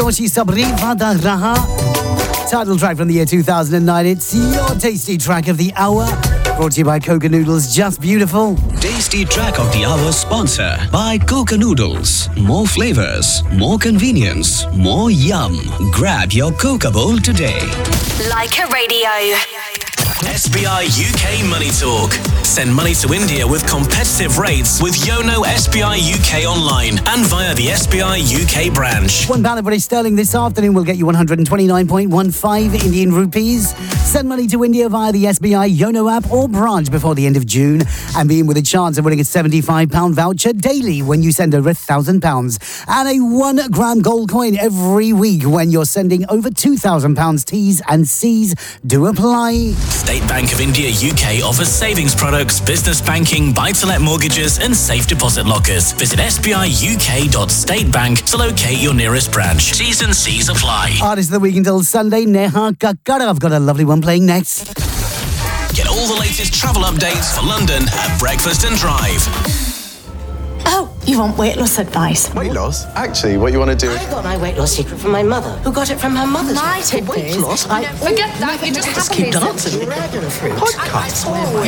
Doshi Sabri Vada Raha. Title track from the year 2009. It's your tasty track of the hour. Brought to you by Coca Noodles. Just beautiful. Tasty track of the hour sponsor by Coca Noodles. More flavors, more convenience, more yum. Grab your Coca bowl today. Like a radio. SBI UK Money Talk. Send money to India with competitive rates with Yono SBI UK online and via the SBI UK branch. £1 British sterling this afternoon will get you 129.15 Indian rupees. Send money to India via the SBI Yono app or branch before the end of June and be in with a chance of winning a £75 voucher daily when you send over £1,000 and a 1 gram gold coin every week when you're sending over £2,000. T's and C's do apply. State Bank of India UK offers savings products, business banking, buy-to-let mortgages and safe deposit lockers. Visit sbiuk.statebank to locate your nearest branch. T's and C's apply. Artist of the week until Sunday, Neha Kakkar. I've got a lovely one playing next. Get all the latest travel updates for London at Breakfast and Drive. Oh, you want weight loss advice? Weight loss? Actually, what you want to do... I got my weight loss secret from my mother, who got it from her mother's. My tip weight loss? Forget that, you just keep dancing. Dragon fruit. Podcast.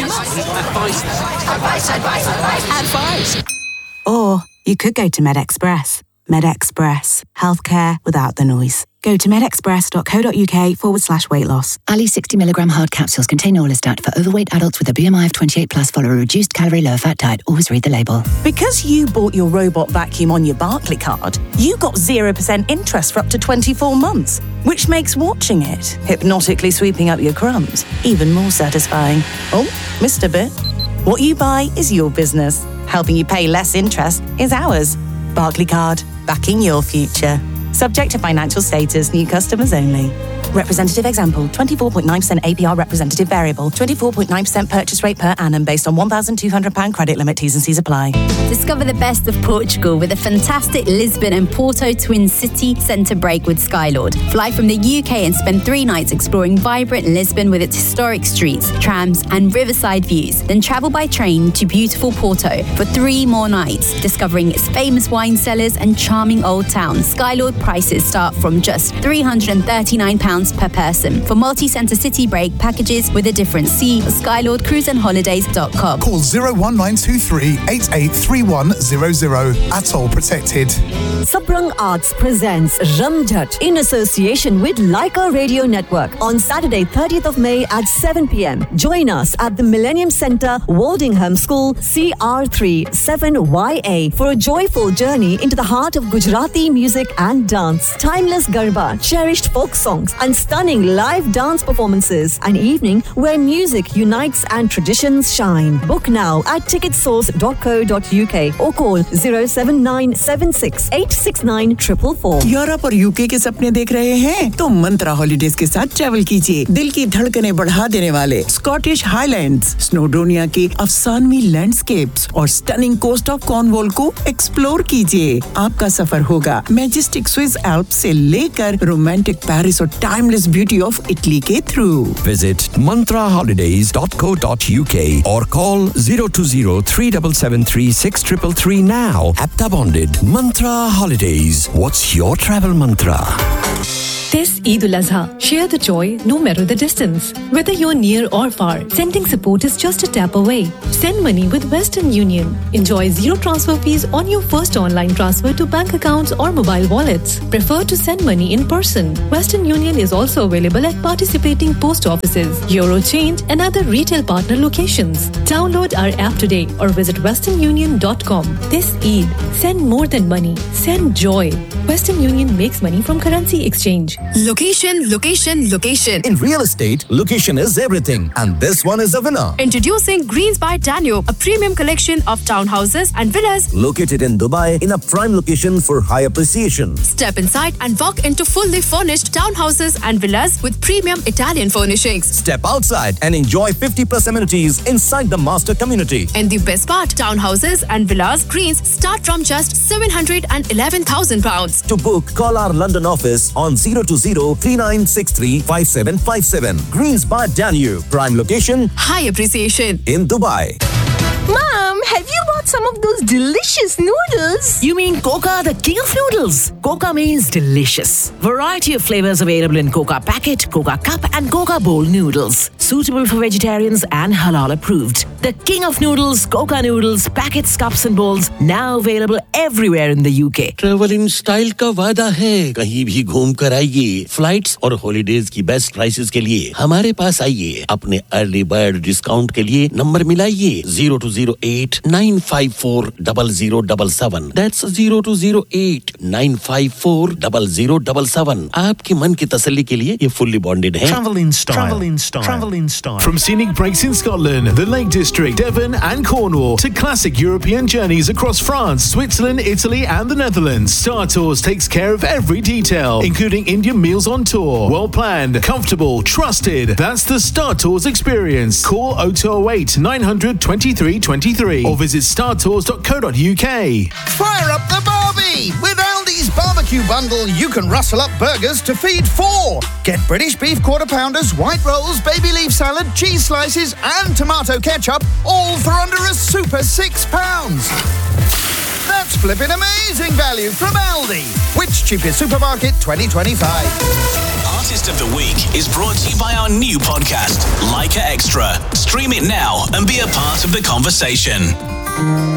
Advice. Or you could go to MedExpress. MedExpress. Healthcare without the noise. Go to medexpress.co.uk/weight loss. Ali 60mg hard capsules contain Orlistat for overweight adults with a BMI of 28+. Follow a reduced calorie, low fat diet. Always read the label. Because you bought your robot vacuum on your Barclaycard, you got 0% interest for up to 24 months, which makes watching it, hypnotically sweeping up your crumbs, even more satisfying. Oh, missed a bit. What you buy is your business. Helping you pay less interest is ours. Barclaycard, backing your future. Subject to financial status, new customers only. Representative example, 24.9% APR representative variable, 24.9% purchase rate per annum based on £1,200 credit limit. T's and C's apply. Discover the best of Portugal with a fantastic Lisbon and Porto Twin City centre break with Skylord. Fly from the UK and spend 3 nights exploring vibrant Lisbon with its historic streets, trams and riverside views. Then travel by train to beautiful Porto for 3 more nights, discovering its famous wine cellars and charming old town. Skylord prices start from just £339 per person. For multi-centre city break packages with a difference, see skylordcruiseandholidays.com. Call 01923 883100. Atoll protected. Sabrang Arts presents Ramjhat in association with Leica Radio Network on Saturday 30th of May at 7 p.m. Join us at the Millennium Centre, Waldingham School, CR3 7YA for a joyful journey into the heart of Gujarati music and dance. Timeless Garba, cherished folk songs and stunning live dance performances. An evening where music unites and traditions shine. Book now at ticketsource.co.uk or call 07976869444. Europe और UK के सपने देख रहे हैं तो मंत्रा holidays के साथ travel कीजिए। दिल की धड़कनें बढ़ा देने वाले स्कॉटिश हाईलैंड्स, स्नोडोनिया के अफसानवी लैंडस्केप्स और स्टनिंग कोस्ट ऑफ कॉर्नवॉल को एक्सप्लोर कीजिए। आपका सफर होगा मैजेस्टिक स्विस एल्प्स से लेकर रोमांटिक पेरिस और टाइमलेस ब्यूटी ऑफ इटली के through. Visit mantraholidays.co.uk or call 020-3773-6333 now. Apta bonded. Mantra Holidays. What's your travel mantra? This Eid al-Azha, share the joy no matter the distance. Whether you're near or far, sending support is just a tap away. Send money with Western Union. Enjoy zero transfer fees on your first online transfer to bank accounts or mobile wallets. Prefer to send money in person. Western Union is also available at participating post offices, Eurochange and other retail partner locations. Download our app today or visit westernunion.com. This Eid, send more than money. Send joy. Western Union makes money from currency exchange. Location, location, location. In real estate, location is everything. And this one is a winner. Introducing Greens by Danube, a premium collection of townhouses and villas located in Dubai in a prime location for high appreciation. Step inside and walk into fully furnished townhouses and villas with premium Italian furnishings. Step outside and enjoy 50+ amenities inside the master community. And the best part, townhouses and villas Greens start from just £711,000. To book, call our London office on 020-3963-5757. Greens by Danube. Prime location. High appreciation. In Dubai. Mom, have you bought about some of those delicious noodles? You mean Coca, the king of noodles? Coca means delicious. Variety of flavors available in Coca Packet, Coca Cup and Coca Bowl noodles. Suitable for vegetarians and halal approved. The king of noodles, Coca noodles, packets, cups and bowls, now available everywhere in the UK. Travel in style का वादा है, कहीं भी घूम कर आइए। Flights और holidays की बेस्ट प्राइसेस के लिए हमारे पास आइए। अपने अर्ली बर्ड डिस्काउंट के लिए नंबर मिलाइए 0208-954-0077। That's 0208-954-0077। आपके मन की तसल्ली के लिए ये फुल्ली बॉन्डेड है। Travel in style. Travel in style. Travel in style. From scenic breaks in Scotland, the Lake District, Devon and Cornwall to classic European journeys across France, Switzerland, Italy and the Netherlands, Star Tours takes care of every detail, including Indian meals on tour. Well planned, comfortable, trusted. That's the Star Tours experience. Call 0208 900 2323 or visit startours.co.uk. Fire up the barbie! With Aldi's barbecue bundle, you can rustle up burgers to feed four. Get British beef quarter pounders, white rolls, baby leaf salad, cheese slices and tomato ketchup, all for under a super £6. That's flipping amazing value from Aldi. Which cheapest supermarket 2025? Artist of the Week is brought to you by our new podcast, Leica Extra. Stream it now and be a part of the conversation.